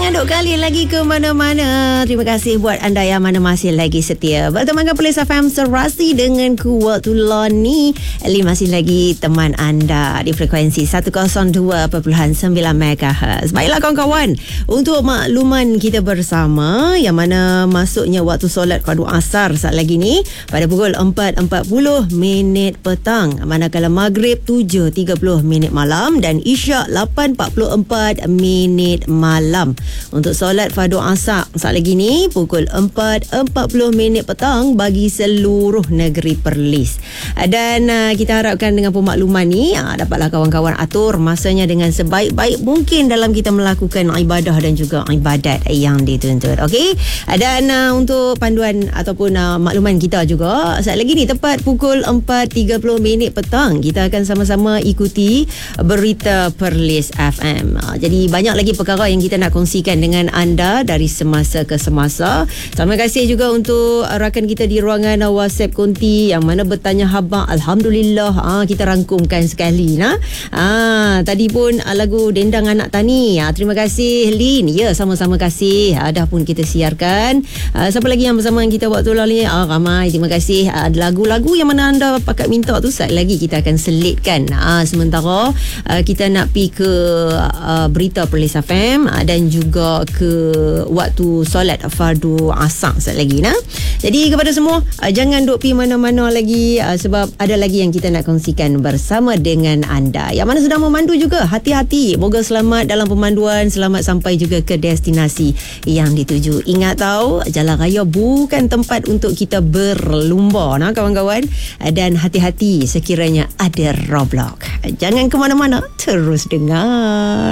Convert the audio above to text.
Mengaduk kali lagi ke mana-mana. Terima kasih buat anda yang mana masih lagi setia bertemankan Police FM Serasi dengan ku waktu ni. Eli masih lagi teman anda di frekuensi 102.9 MHz. Baiklah kawan-kawan, untuk makluman kita bersama, yang mana masuknya waktu solat fardu asar saat lagi ni pada pukul 4.40 petang, manakala maghrib 7.30 malam dan isyak 8.44 malam. Untuk solat fardu asar saat lagi ni pukul 4.40 petang bagi seluruh negeri Perlis. Dan kita harapkan dengan pemakluman ni dapatlah kawan-kawan atur masanya dengan sebaik-baik mungkin dalam kita melakukan ibadah dan juga ibadat yang dituntut. Okey. Dan untuk panduan ataupun makluman kita juga, saat lagi ni tepat pukul 4.30 petang kita akan sama-sama ikuti berita Perlis FM. Jadi banyak lagi perkara yang kita nak kongsikan dengan anda dari semasa ke semasa. Terima kasih juga untuk rakan kita di ruangan WhatsApp Konti yang mana bertanya khabar. Alhamdulillah kita rangkumkan sekali tadi pun lagu Dendang Anak Tani. Terima kasih Lin. Ya, sama-sama kasih. Dah pun kita siarkan. Siapa lagi yang bersama kita waktu lalu ni? Ramai. Terima kasih. Lagu-lagu yang mana anda pakat minta tu saat lagi kita akan selitkan. Sementara kita nak pergi ke berita Perlis FM dan juga ke waktu solat fardu asar saat lagi. Jadi kepada semua, jangan duk pergi mana-mana lagi, sebab ada lagi yang kita nak kongsikan bersama dengan anda. Yang mana sedang memandu juga, hati-hati. Moga selamat dalam pemanduan, selamat sampai juga ke destinasi yang dituju. Ingat tahu, jalan raya bukan tempat untuk kita berlumba, kawan-kawan. Dan hati-hati sekiranya ada roadblock. Jangan ke mana-mana, terus dengar.